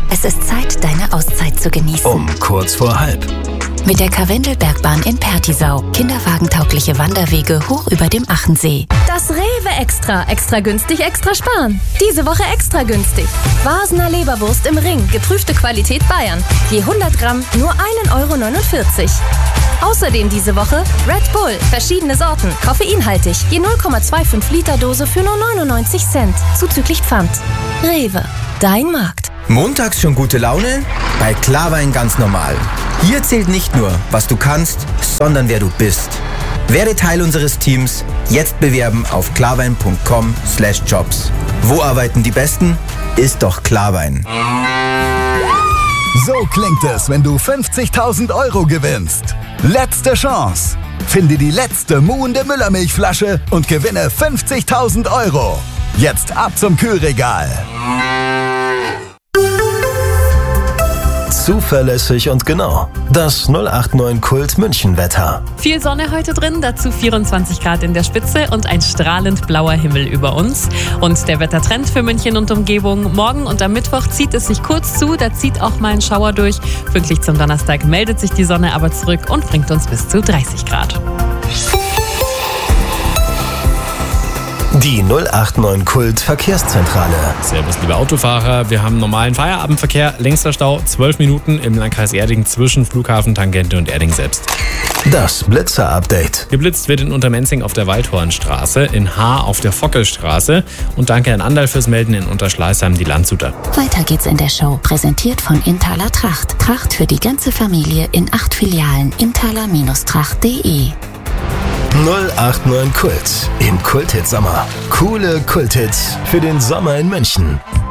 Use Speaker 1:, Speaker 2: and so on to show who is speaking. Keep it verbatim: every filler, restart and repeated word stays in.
Speaker 1: Es ist Zeit, deine Auszeit zu genießen.
Speaker 2: Um kurz vor halb.
Speaker 1: Mit der Karwendelbergbahn in Pertisau. Kinderwagentaugliche Wanderwege hoch über dem Achensee.
Speaker 3: Das Rewe Extra. Extra günstig, extra sparen. Diese Woche extra günstig. Vasener Leberwurst im Ring. Geprüfte Qualität Bayern. Je hundert Gramm nur ein Euro neunundvierzig. Außerdem diese Woche Red Bull. Verschiedene Sorten. Koffeinhaltig. Je null Komma fünfundzwanzig Liter Dose für nur neunundneunzig Cent. Zuzüglich Pfand. Rewe. Dein Markt.
Speaker 4: Montags schon gute Laune? Bei Klarwein ganz normal. Hier zählt nicht nur, was du kannst, sondern wer du bist. Werde Teil unseres Teams. Jetzt bewerben auf klarwein punkt com slash jobs. Wo arbeiten die Besten? Ist doch Klarwein.
Speaker 5: So klingt es, wenn du fünfzigtausend Euro gewinnst. Letzte Chance. Finde die letzte muhende Müllermilchflasche und gewinne fünfzigtausend Euro. Jetzt ab zum Kühlregal.
Speaker 2: Zuverlässig und genau. Das null acht neun Kult München Wetter.
Speaker 6: Viel Sonne heute drin, dazu vierundzwanzig Grad in der Spitze und ein strahlend blauer Himmel über uns. Und der Wettertrend für München und Umgebung: Morgen und am Mittwoch zieht es sich kurz zu, da zieht auch mal ein Schauer durch. Pünktlich zum Donnerstag meldet sich die Sonne aber zurück und bringt uns bis zu dreißig Grad.
Speaker 2: Die null acht neun Kult Verkehrszentrale.
Speaker 7: Servus, liebe Autofahrer. Wir haben normalen Feierabendverkehr. Längster Stau zwölf Minuten im Landkreis Erding zwischen Flughafen, Tangente und Erding selbst.
Speaker 2: Das Blitzer-Update.
Speaker 7: Geblitzt wird in Untermenzing auf der Waldhornstraße, in Haar auf der Fockelstraße und danke an Andal fürs Melden in Unterschleißheim die Landshuter.
Speaker 1: Weiter geht's in der Show. Präsentiert von Inthaler Tracht. Tracht für die ganze Familie in acht Filialen. inthaler Tracht punkt de.
Speaker 2: null acht neun Kult im Kulthit Sommer. Coole Kulthits für den Sommer in München.